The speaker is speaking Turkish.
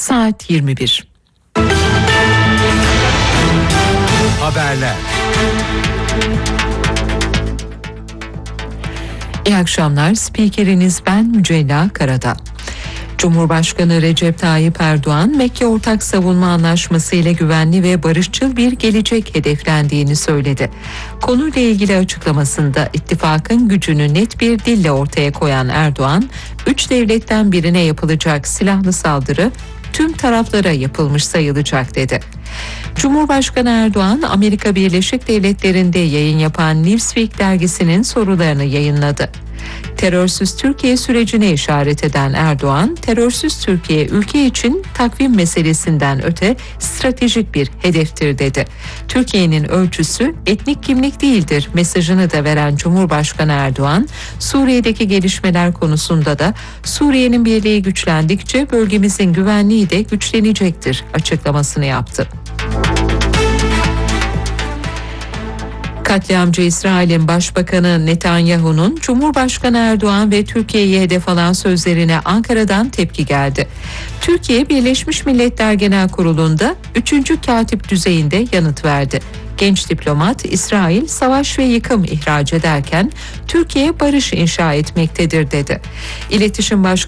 Saat 21. Haberler. İyi akşamlar. Spikeriniz ben Mücella Karadağ. Cumhurbaşkanı Recep Tayyip Erdoğan, Mekke Ortak Savunma Anlaşması ile güvenli ve barışçıl bir gelecek hedeflendiğini söyledi. Konuyla ilgili açıklamasında ittifakın gücünü net bir dille ortaya koyan Erdoğan, 3 devletten birine yapılacak silahlı saldırı tüm taraflara yapılmış sayılacak dedi. Cumhurbaşkanı Erdoğan, Amerika Birleşik Devletleri'nde yayın yapan Newsweek dergisinin sorularını yayınladı. Terörsüz Türkiye sürecine işaret eden Erdoğan, terörsüz Türkiye ülke için takvim meselesinden öte stratejik bir hedeftir dedi. Türkiye'nin ölçüsü etnik kimlik değildir mesajını da veren Cumhurbaşkanı Erdoğan, Suriye'deki gelişmeler konusunda da Suriye'nin birliği güçlendikçe bölgemizin güvenliği de güçlenecektir açıklamasını yaptı. Katliamcı İsrail'in Başbakanı Netanyahu'nun Cumhurbaşkanı Erdoğan ve Türkiye'yi hedef alan sözlerine Ankara'dan tepki geldi. Türkiye Birleşmiş Milletler Genel Kurulu'nda 3. katip düzeyinde yanıt verdi. Genç diplomat, İsrail savaş ve yıkım ihraç ederken Türkiye barış inşa etmektedir dedi. İletişim Başkanı